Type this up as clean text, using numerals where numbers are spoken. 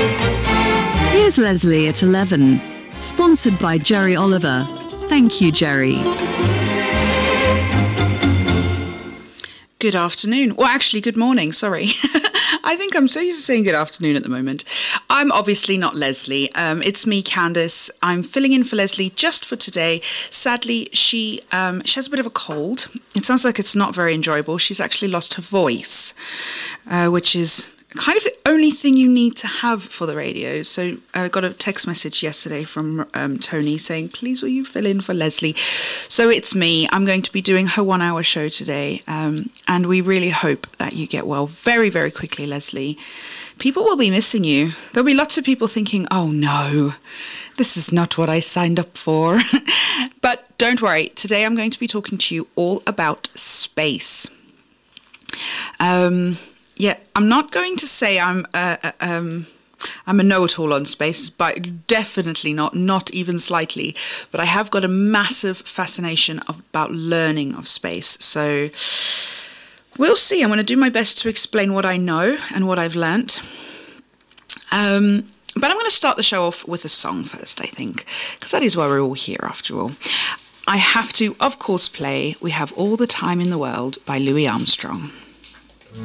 Here's Leslie at 11, sponsored by Jerry Oliver. Thank you, Jerry. Good afternoon. Well, actually, good morning. Sorry. I think I'm so used to saying good afternoon at the moment. I'm obviously not Leslie. It's me, Candice. I'm filling in for Leslie just for today. Sadly, she has a bit of a cold. It sounds like it's not very enjoyable. She's actually lost her voice, which is kind of the only thing you need to have for the radio. So I got a text message yesterday from Tony saying, please will you fill in for Leslie? So it's me. I'm going to be doing her 1 hour show today. And we really hope that you get well very, very quickly, Leslie. People will be missing you. There'll be lots of people thinking, oh no, this is not what I signed up for. But don't worry. Today I'm going to be talking to you all about space. Yeah, I'm not going to say I'm a know-it-all on space, but definitely not even slightly. But I have got a massive fascination about learning of space. So we'll see. I'm going to do my best to explain what I know and what I've learnt. But I'm going to start the show off with a song first, I think, because that is why we're all here after all. I have to, of course, play We Have All the Time in the World by Louis Armstrong.